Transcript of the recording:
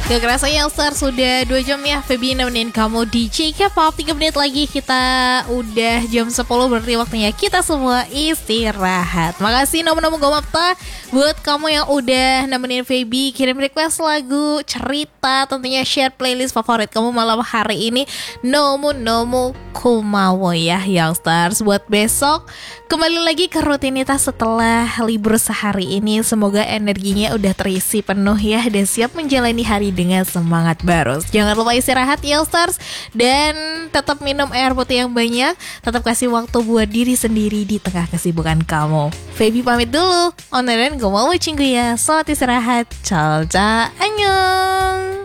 Gak kerasa ya Star, sudah 2 jam ya Feby nemenin kamu di K-pop. 3 menit lagi kita udah jam 10, berarti waktunya kita semua istirahat. Makasih nomu-nomu Gomapta buat kamu yang udah nemenin Feby, kirim request lagu, cerita, tentunya share playlist favorit kamu malam hari ini. Nomu-nomu kumawo ya Youngsters. Buat besok kembali lagi ke rutinitas setelah libur sehari ini. Semoga energinya udah terisi penuh ya, dan siap menjalani hari dengan semangat baru. Jangan lupa istirahat Youngsters, dan tetap minum air putih yang banyak. Tetap kasih waktu buat diri sendiri di tengah kesibukan kamu. Feby pamit dulu. Oneran gue mau cinggu ya. Selamat istirahat. Ciao, annyeong.